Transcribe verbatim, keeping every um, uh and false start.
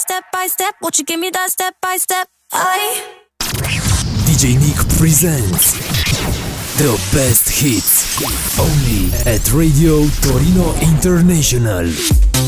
step by step? Won't you give me that step by step? I D J Nick presents the best hits only at Radio Torino International.